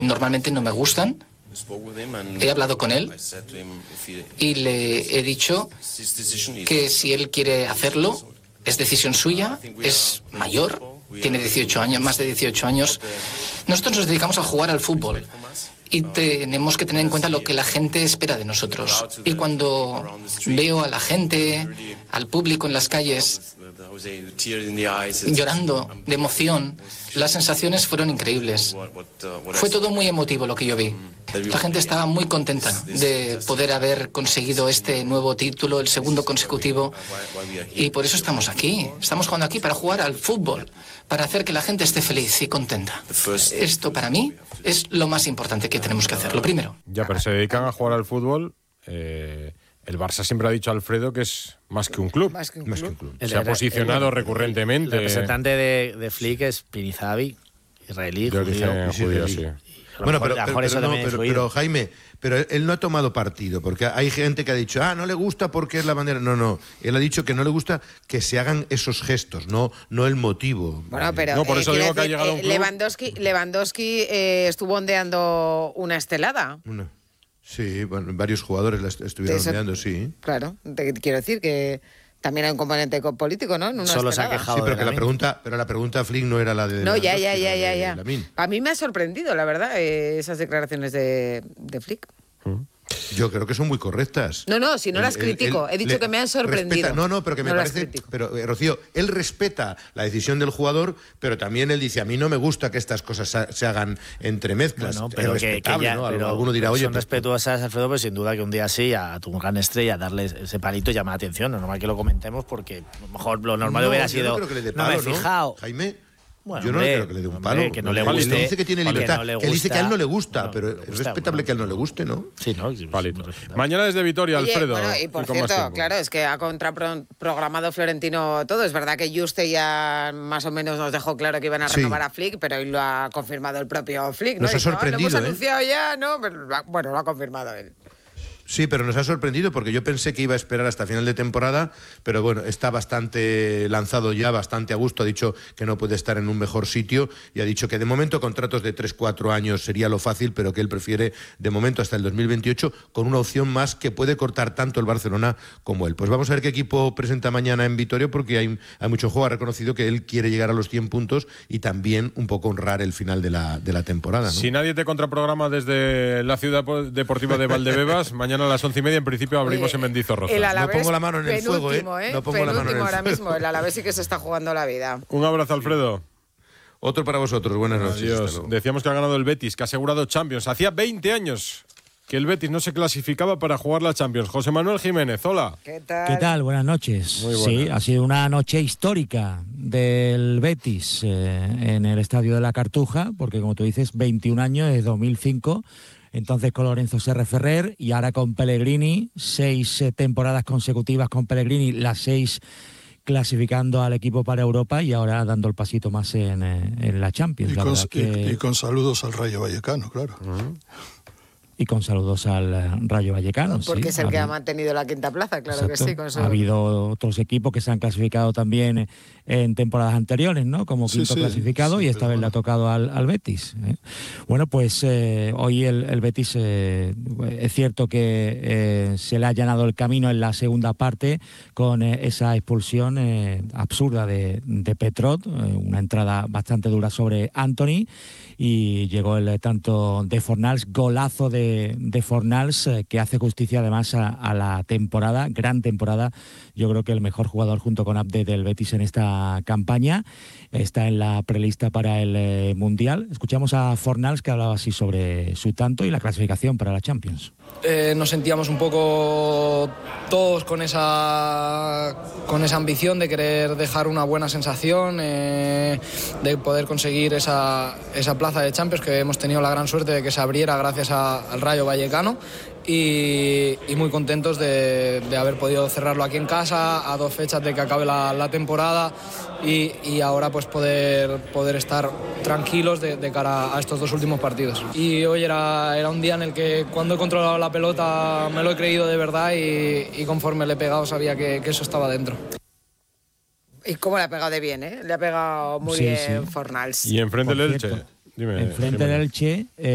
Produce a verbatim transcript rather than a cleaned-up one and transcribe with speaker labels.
Speaker 1: normalmente no me gustan. He hablado con él y le he dicho que si él quiere hacerlo, es decisión suya, es mayor, tiene dieciocho años, más de dieciocho años. Nosotros nos dedicamos a jugar al fútbol y tenemos que tener en cuenta lo que la gente espera de nosotros. Y cuando veo a la gente, al público en las calles, llorando de emoción, las sensaciones fueron increíbles. Fue todo muy emotivo lo que yo vi. La gente estaba muy contenta de poder haber conseguido este nuevo título, el segundo consecutivo, y por eso estamos aquí. Estamos jugando aquí para jugar al fútbol, para hacer que la gente esté feliz y contenta. Esto para mí es lo más importante que tenemos que hacer, lo primero.
Speaker 2: Ya, pero se dedican a jugar al fútbol. Eh, el Barça siempre ha dicho a Alfredo que es más que un club.
Speaker 3: Más que un club. Más que un club.
Speaker 2: Se ha posicionado el, recurrentemente.
Speaker 4: El representante de, de Flick es Pinizabi, israelí,
Speaker 2: de
Speaker 4: judío.
Speaker 2: origen judío, sí.
Speaker 5: Bueno, pero, pero, pero, no, pero, pero Jaime, pero él no ha tomado partido, porque hay gente que ha dicho, ah, no le gusta porque es la bandera. No, no, él ha dicho que no le gusta que se hagan esos gestos, no, no el motivo.
Speaker 3: Bueno, pero
Speaker 2: no, por eso
Speaker 3: eh,
Speaker 2: digo que
Speaker 3: decir,
Speaker 2: ha llegado
Speaker 3: eh,
Speaker 2: un club.
Speaker 3: Lewandowski, Lewandowski eh, estuvo ondeando una estelada.
Speaker 5: Una. Sí, bueno, varios jugadores la estuvieron
Speaker 3: Eso,
Speaker 5: ondeando, sí.
Speaker 3: Claro, te quiero decir que también hay un componente político, ¿no? En una
Speaker 4: Solo
Speaker 3: estelada.
Speaker 4: se ha quejado.
Speaker 5: Sí, pero que la pregunta, pero la pregunta Flick no era la de.
Speaker 3: No, ya,
Speaker 5: Lewandowski,
Speaker 3: ya, ya, ya,
Speaker 5: de
Speaker 3: ya.
Speaker 5: Lamine.
Speaker 3: A mí me ha sorprendido, la verdad, eh, esas declaraciones de, de Flick.
Speaker 5: Uh-huh. Yo creo que son muy correctas.
Speaker 3: No, no, si no las
Speaker 5: Él- él-
Speaker 3: critico.
Speaker 5: él
Speaker 3: He dicho
Speaker 5: le
Speaker 3: que me han sorprendido.
Speaker 5: respeta- no, no, pero que me
Speaker 3: No las
Speaker 5: parece.
Speaker 3: critico.
Speaker 5: Pero, eh, Rocío, él respeta la decisión del jugador, pero también él dice: a mí no me gusta que estas cosas sa- se hagan entre mezclas.
Speaker 4: Bueno,
Speaker 5: Es
Speaker 4: pero que, que
Speaker 5: respetable,
Speaker 4: ya,
Speaker 5: ¿no?
Speaker 4: pero
Speaker 5: Alguno dirá, oye,
Speaker 4: son
Speaker 5: pues,
Speaker 4: respetuosas, Alfredo, pero sin duda que un día así a tu gran estrella darle ese palito llama la atención. No es normal que lo comentemos porque a lo mejor lo normal
Speaker 5: no,
Speaker 4: hubiera
Speaker 5: yo
Speaker 4: sido
Speaker 5: no creo que le dé
Speaker 4: no
Speaker 5: palo,
Speaker 4: me he fijado.
Speaker 5: Jaime.
Speaker 4: Bueno,
Speaker 5: yo no
Speaker 4: hombre,
Speaker 5: creo que le dé un
Speaker 4: hombre,
Speaker 5: palo.
Speaker 4: que no le
Speaker 5: Él
Speaker 4: guste,
Speaker 5: dice que tiene
Speaker 4: que
Speaker 5: libertad.
Speaker 4: no le
Speaker 5: Él dice que a él no le gusta,
Speaker 4: no,
Speaker 5: pero
Speaker 4: le
Speaker 5: es
Speaker 4: gusta,
Speaker 5: respetable
Speaker 4: bueno.
Speaker 5: que a él no le guste, ¿no?
Speaker 4: Sí, ¿no?
Speaker 2: Palito. Mañana desde Vitoria,
Speaker 3: Oye,
Speaker 2: Alfredo.
Speaker 3: bueno, y por
Speaker 2: con más
Speaker 3: cierto,
Speaker 2: tiempo.
Speaker 3: claro, es que ha contraprogramado Florentino todo. Es verdad que Juste ya más o menos nos dejó claro que iban a
Speaker 5: Sí.
Speaker 3: renovar a Flick, pero hoy lo ha confirmado el propio Flick, ¿no?
Speaker 5: Nos ha
Speaker 3: Dice, "Ah,
Speaker 5: sorprendido,
Speaker 3: lo hemos
Speaker 5: ¿eh?
Speaker 3: anunciado ya, ¿no? Pero lo ha- bueno, lo ha confirmado él.
Speaker 5: Sí, pero nos ha sorprendido porque yo pensé que iba a esperar hasta final de temporada, pero bueno, está bastante lanzado ya, bastante a gusto, ha dicho que no puede estar en un mejor sitio y ha dicho que de momento contratos de tres cuatro años sería lo fácil, pero que él prefiere de momento hasta el dos mil veintiocho con una opción más que puede cortar tanto el Barcelona como él. Pues vamos a ver qué equipo presenta mañana en Vitoria porque hay, hay mucho juego, ha reconocido que él quiere llegar a los cien puntos y también un poco honrar el final de la, de la temporada, ¿no?
Speaker 2: Si nadie te contraprograma desde la ciudad deportiva de Valdebebas, mañana a las once y media en principio abrimos
Speaker 3: Oye,
Speaker 2: en Mendizorroza.
Speaker 3: el Alavés,
Speaker 5: No pongo la mano en el fuego, ¿eh?
Speaker 3: penúltimo, ¿eh?
Speaker 5: No pongo la mano en el
Speaker 3: Penúltimo ahora
Speaker 5: fuego.
Speaker 3: mismo. El Alavés sí que se está jugando la vida.
Speaker 2: Un abrazo, Alfredo.
Speaker 5: Otro para vosotros, buenas noches. hasta
Speaker 2: Adiós.
Speaker 5: luego.
Speaker 2: Decíamos que ha ganado el Betis, que ha asegurado Champions. Hacía veinte años que el Betis no se clasificaba para jugar la Champions. José Manuel Jiménez, hola.
Speaker 3: ¿Qué tal?
Speaker 6: ¿Qué tal? Buenas noches.
Speaker 2: Muy
Speaker 6: Sí,
Speaker 2: buenas.
Speaker 6: ha sido una noche histórica del Betis eh, en el Estadio de la Cartuja, porque como tú dices, veintiún años, es dos mil cinco, entonces con Lorenzo Serre Ferrer y ahora con Pellegrini, seis eh, temporadas consecutivas con Pellegrini, las seis clasificando al equipo para Europa y ahora dando el pasito más en, eh, en la Champions.
Speaker 7: Y
Speaker 6: La
Speaker 7: con,
Speaker 6: verdad que-
Speaker 7: y- y con saludos al Rayo Vallecano, claro.
Speaker 6: y con saludos al eh, Rayo Vallecano.
Speaker 3: Porque
Speaker 6: sí.
Speaker 3: es el que
Speaker 6: Ha
Speaker 3: ha
Speaker 6: habido-
Speaker 3: mantenido la quinta plaza, claro
Speaker 6: Exacto.
Speaker 3: que sí. Con su...
Speaker 6: Ha habido otros equipos que se han clasificado también en temporadas anteriores, ¿no? Como
Speaker 7: Sí,
Speaker 6: quinto
Speaker 7: sí,
Speaker 6: clasificado
Speaker 7: sí,
Speaker 6: y esta
Speaker 7: pero
Speaker 6: vez le ha
Speaker 7: bueno.
Speaker 6: tocado al, al Betis. ¿eh? Bueno, pues eh, hoy el, el Betis eh, es cierto que eh, se le ha allanado el camino en la segunda parte con eh, esa expulsión eh, absurda de, de Petrot, eh, una entrada bastante dura sobre Anthony y llegó el tanto de Fornals, golazo de, de Fornals eh, que hace justicia además a, a la temporada, gran temporada, yo creo que el mejor jugador junto con Abde del Betis en esta campaña, está en la prelista para el eh, Mundial. Escuchamos a Fornals que hablaba así sobre su tanto y la clasificación para la Champions.
Speaker 8: Eh, nos sentíamos un poco todos con esa, con esa ambición de querer dejar una buena sensación, eh, de poder conseguir esa, esa plaza de Champions, que hemos tenido la gran suerte de que se abriera gracias a, al Rayo Vallecano. Y, y muy contentos de, de haber podido cerrarlo aquí en casa a dos fechas de que acabe la, la temporada y, y ahora pues poder, poder estar tranquilos de, de cara a estos dos últimos partidos. Y hoy era, era un día en el que cuando he controlado la pelota me lo he creído de verdad y, y conforme le he pegado sabía que, que eso estaba dentro.
Speaker 3: Y cómo le ha pegado de bien, ¿eh? Le ha pegado muy
Speaker 6: Sí,
Speaker 3: bien
Speaker 6: sí.
Speaker 3: Fornals.
Speaker 2: Y enfrente
Speaker 6: Por
Speaker 2: el Elche.
Speaker 6: cierto,
Speaker 2: Dime,
Speaker 6: Enfrente
Speaker 2: Jiménez.
Speaker 6: del Elche... eh,